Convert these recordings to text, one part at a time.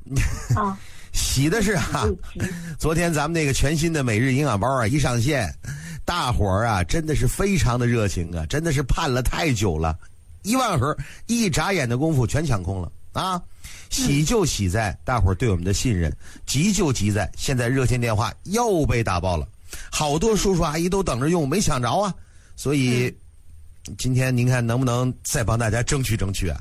啊， 喜的是昨天咱们那个全新的每日营养包啊一上线，大伙儿啊真的是非常的热情啊，真的是盼了太久了，1万盒，一眨眼的功夫全抢空了啊！喜就喜在大伙儿对我们的信任，急就急在现在热线电话又被打爆了，好多叔叔阿姨都等着用，没抢着啊，所以今天您看能不能再帮大家争取争取啊？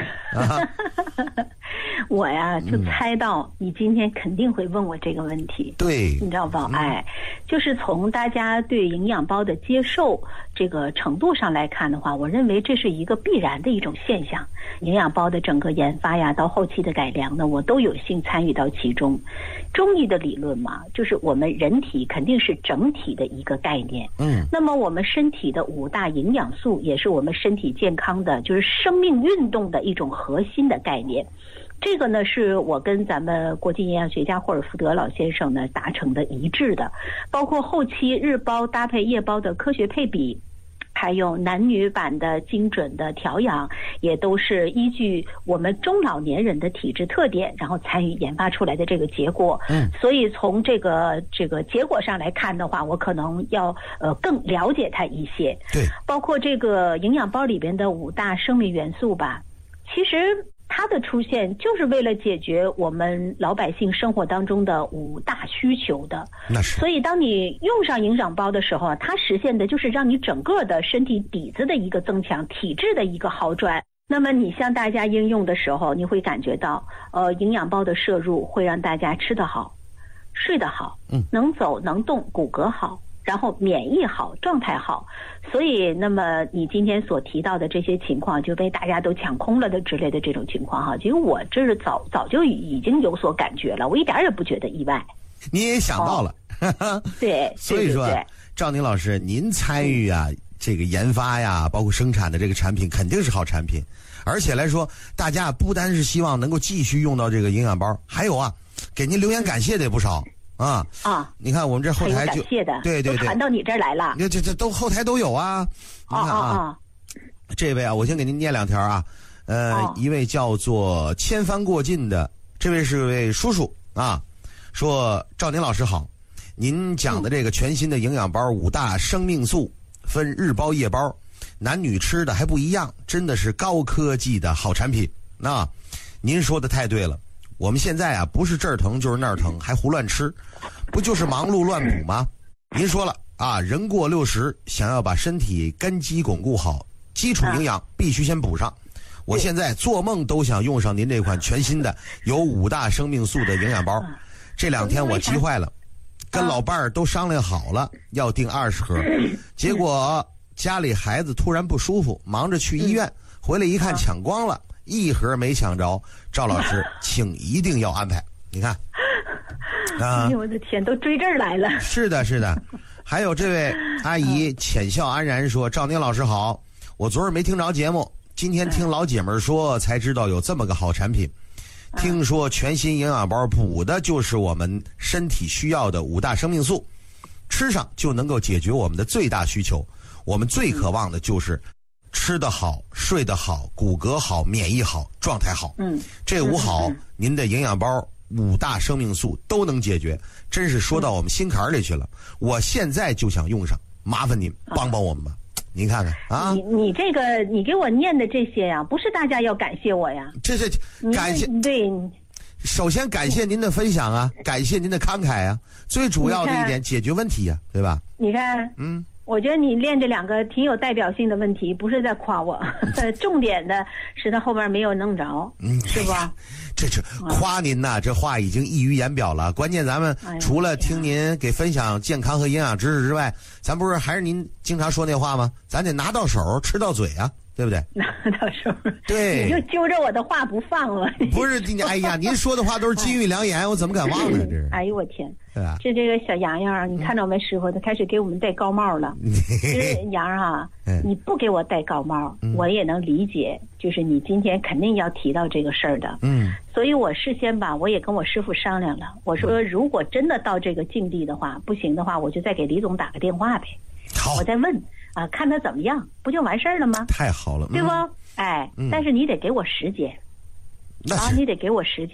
我呀就猜到你今天肯定会问我这个问题， 对， 你知道吧？就是从大家对营养包的接受这个程度上来看的话，我认为这是一个必然的一种现象。营养包的整个研发呀，到后期的改良呢，我都有幸参与到其中。中医的理论嘛，就是我们人体肯定是整体的一个概念。那么我们身体的5大营养素也是我们身体健康的，就是生命运动的一种核心的概念。这个呢是我跟咱们国际营养学家霍尔福德老先生呢达成的一致的，包括后期日包搭配夜包的科学配比，还有男女版的精准的调养，也都是依据我们中老年人的体质特点，然后参与研发出来的这个结果。所以从这个结果上来看的话，我可能要更了解它一些。 对， 包括这个营养包里边的5大生命元素吧，其实它的出现就是为了解决我们老百姓生活当中的5大需求的。 那是。 所以当你用上营养包的时候，它实现的就是让你整个的身体底子的一个增强，体质的一个好转。那么你向大家应用的时候，你会感觉到营养包的摄入会让大家吃得好，睡得好，能走能动，骨骼好，然后免疫好，状态好。所以那么你今天所提到的这些情况就被大家都抢空了的之类的这种情况哈，其实我这是早就已经有所感觉了，我一点也不觉得意外。 你也想到了。 对， 所以说赵宁老师您参与啊这个研发呀包括生产的这个产品肯定是好产品，而且来说大家不单是希望能够继续用到这个营养包，还有啊给您留言感谢的也不少你看我们这后台就感谢的， 对， 都传到你这儿来了， 这都后台都有啊。你看这位啊，我先给您念2条啊。一位叫做千帆过尽的，这位是位叔叔啊，说赵宁老师好，您讲的这个全新的营养包5大生命素，分日包夜包，男女吃的还不一样，真的是高科技的好产品。您说的太对了。我们现在啊，不是这儿疼就是那儿疼，还胡乱吃，不就是忙碌乱补吗？您说了啊，人过60，想要把身体根基巩固好，基础营养必须先补上。我现在做梦都想用上您这款全新的有5大生命素的营养包。这2天我急坏了，跟老伴儿都商量好了要订20盒，结果家里孩子突然不舒服，忙着去医院，回来一看抢光了。1盒没抢着，赵老师请一定要安排。你看哎呦我的天，都追这儿来了。 是的还有这位阿姨浅笑安然说，赵宁老师好，我昨儿没听着节目，今天听老姐们说才知道有这么个好产品。听说全新营养包补的就是我们身体需要的5大生命素，吃上就能够解决我们的最大需求。我们最渴望的就是吃得好，睡得好，骨骼好，免疫好，状态好。这5好，您的营养包5大生命素都能解决，真是说到我们心坎里去了。我现在就想用上，麻烦您帮帮我们吧。您看看啊， 你这个你给我念的这些呀，不是大家要感谢我呀， 这感谢。 对， 首先感谢您的分享啊，感谢您的慷慨啊，最主要的一点解决问题呀，对吧？ 你看，我觉得你练这2个挺有代表性的问题，不是在夸我，重点的是他后边没有弄着，是吧？ 这夸您呐，这话已经溢于言表了。关键咱们除了听您给分享健康和营养知识之外，咱不是还是您经常说那话吗？咱得拿到手，吃到嘴啊，对不对？ 拿到手， 对， 你就揪着我的话不放了。 不是，哎呀，您说的话都是金玉良言，我怎么敢忘呢？这是。 哎呦我天！ 对吧？ 这个小洋洋，你看着没师傅，他开始给我们戴高帽了。其实洋啊，你不给我戴高帽，我也能理解，就是你今天肯定要提到这个事儿的。所以我事先吧，我也跟我师傅商量了，我说如果真的到这个境地的话，不行的话，我就再给李总打个电话呗。 好， 我再问啊，看他怎么样，不就完事儿了吗？ 太好了， 对不？但是你得给我时间，你得给我时间。